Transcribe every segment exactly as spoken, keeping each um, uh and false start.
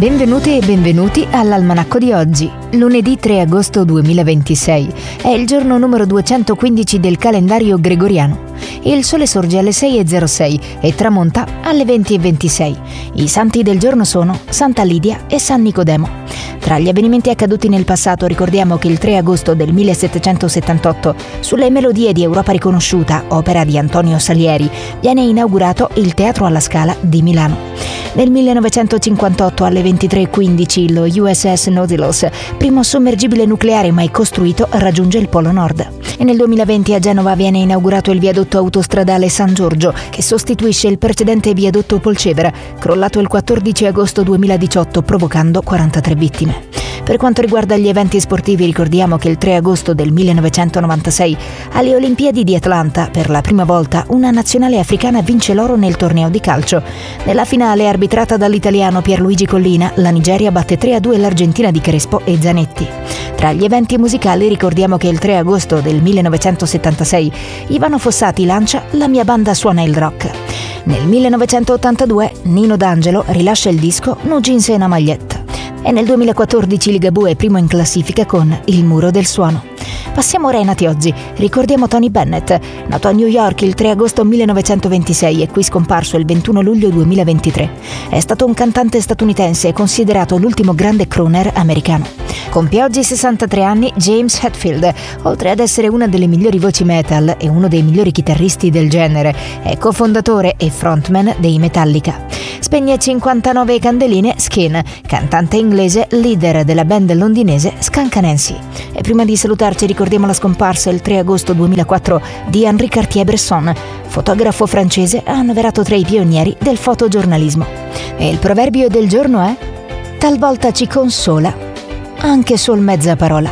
Benvenute e benvenuti all'Almanacco di oggi, lunedì tre agosto duemilaventisei. È il giorno numero duecentoquindici del calendario gregoriano. Il sole sorge alle sei e zero sei e tramonta alle venti e ventisei. I santi del giorno sono Santa Lidia e San Nicodemo. Tra gli avvenimenti accaduti nel passato ricordiamo che il tre agosto del millesettecentosettantotto, sulle melodie di Europa riconosciuta, opera di Antonio Salieri, viene inaugurato il Teatro alla Scala di Milano. Nel millenovecentocinquantotto alle ventitré e quindici lo U S S Nautilus, primo sommergibile nucleare mai costruito, raggiunge il Polo Nord. E nel duemilaventi a Genova viene inaugurato il viadotto autostradale San Giorgio, che sostituisce il precedente viadotto Polcevera, crollato il quattordici agosto duemiladiciotto provocando quarantatré vittime. Per quanto riguarda gli eventi sportivi ricordiamo che il tre agosto del millenovecentonovantasei alle Olimpiadi di Atlanta per la prima volta una nazionale africana vince l'oro nel torneo di calcio. Nella finale arbitrata dall'italiano Pierluigi Collina, la Nigeria batte tre a due l'Argentina di Crespo e Zanetti. Tra gli eventi musicali ricordiamo che il tre agosto del millenovecentosettantasei Ivano Fossati lancia La mia banda suona il rock. Nel millenovecentottantadue Nino D'Angelo rilascia il disco No jeans e una maglietta. E nel duemilaquattordici Ligabue è primo in classifica con Il muro del suono. Passiamo ora ai nati oggi. Ricordiamo Tony Bennett, nato a New York il tre agosto millenovecentoventisei e qui scomparso il ventuno luglio duemilaventitré. È stato un cantante statunitense e considerato l'ultimo grande crooner americano. Compie oggi sessantatré anni James Hetfield, oltre ad essere una delle migliori voci metal e uno dei migliori chitarristi del genere, è cofondatore e frontman dei Metallica. Spegne cinquantanove candeline Skin, cantante inglese, leader della band londinese Skunk Anansie. E prima di salutarci ricordiamo la scomparsa il tre agosto duemilaquattro di Henri Cartier-Bresson, fotografo francese annoverato tra i pionieri del fotogiornalismo. E il proverbio del giorno è: talvolta ci consola anche sul mezza parola.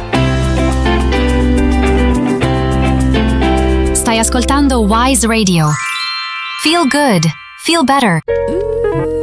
Stai ascoltando Wise Radio. Feel good. Feel better.